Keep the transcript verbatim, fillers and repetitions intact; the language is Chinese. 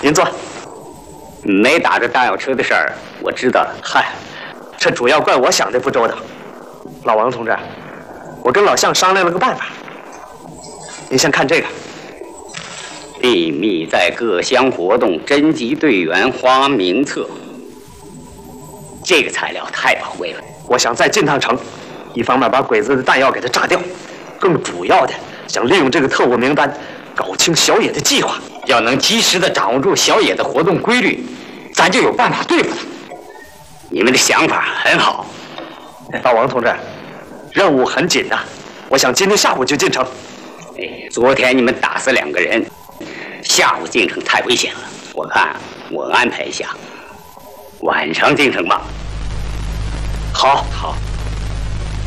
您坐。 没打着弹药车的事儿，我知道了。 嗨，这主要怪我想的不周到。老王同志，我跟老向商量了个办法。您先看这个。 秘密在各乡活动征集队员花名册。这个材料太宝贵了。 我想再进趟城，一方面把鬼子的弹药给他炸掉，更主要的想利用这个特务名单，搞清小野的计划。 要能及时的掌握住小野的活动规律，咱就有办法对付他。你们的想法很好。 老王同志，任务很紧呐、啊，我想今天下午就进城。 哎，昨天你们打死两个人，下午进城太危险了。我看我安排一下，晚上进城吧。 好，好。